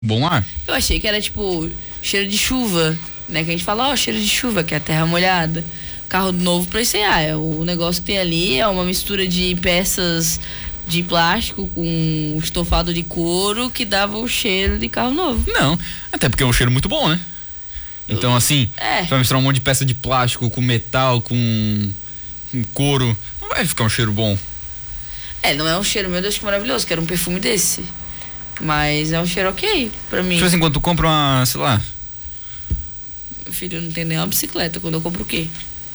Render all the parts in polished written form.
Bom ar. Eu achei que era tipo cheiro de chuva, né? Que a gente fala, ó, cheiro de chuva, que é a terra molhada. Carro novo pra isso o negócio que tem ali é uma mistura de peças de plástico com estofado de couro que dava o cheiro de carro novo. Não, até porque é um cheiro muito bom, né? Então assim, você vai misturar um monte de peça de plástico com metal, com couro, não vai ficar um cheiro bom. Não é um cheiro, meu Deus, que maravilhoso, quero um perfume desse. Mas é um cheiro ok pra mim. Tipo assim, quando tu compra uma, sei lá... Meu filho, eu não tenho nem uma bicicleta, quando eu compro o quê?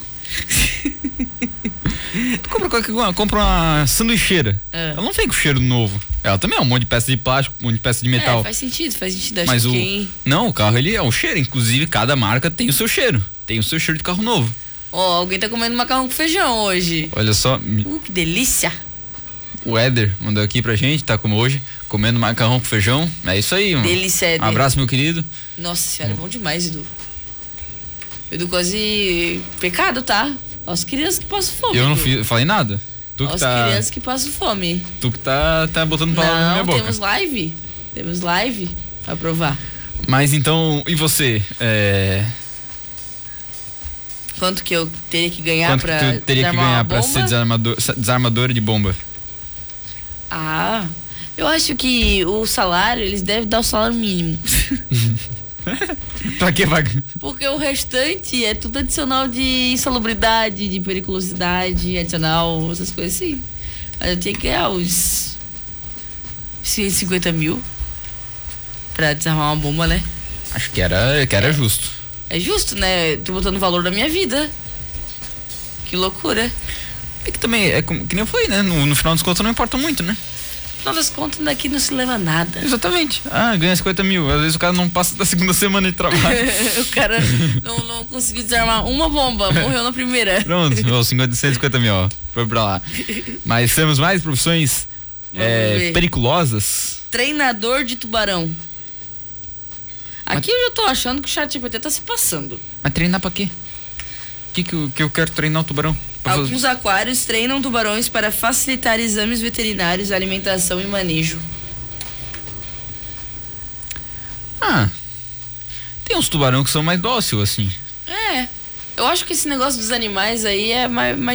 Tu compra uma sanduicheira. Ela não vem com cheiro novo. Ela também é um monte de peça de plástico, um monte de peça de metal. Faz sentido. Acho Mas que não, o carro ele é o cheiro. Inclusive, cada marca tem o seu cheiro. Tem o seu cheiro de carro novo. Alguém tá comendo macarrão com feijão hoje. Olha só. Que delícia. O Éder mandou aqui pra gente, tá como hoje, comendo macarrão com feijão. É isso aí, mano. Delícia, Éder. Um abraço, meu querido. Nossa senhora, é bom demais, Edu. Edu, quase pecado, tá? As crianças que passam fome. Eu não falei nada. As crianças que passam fome. Tu que tá botando palavras na minha boca. Temos live pra provar. Mas então, e você? Quanto que eu teria que ganhar Quanto pra que tu teria que ganhar pra ser desarmadora de bomba? Eu acho que o salário, eles devem dar o salário mínimo. Pra que vai? Porque o restante é tudo adicional de insalubridade, de periculosidade, adicional, essas coisas assim. Mas eu tinha que ganhar uns 150 mil pra desarmar uma bomba, né? Acho que era justo. É justo, né? Tô botando o valor da minha vida. Que loucura. É que também, que nem eu falei, né? No final das contas não importa muito, né? No final das contas, daqui não se leva nada. Exatamente. Ganha 50 mil. Às vezes o cara não passa da segunda semana de trabalho. O cara não conseguiu desarmar uma bomba, morreu na primeira. Pronto, 150 mil, ó. Foi pra lá. Mas temos mais profissões periculosas? Treinador de tubarão. Aqui eu já tô achando que o ChatGPT tá se passando. Mas treinar pra quê? Que eu quero treinar o tubarão? Alguns aquários treinam tubarões para facilitar exames veterinários, alimentação e manejo. Tem uns tubarão que são mais dóceis, assim. Eu acho que esse negócio dos animais aí é mais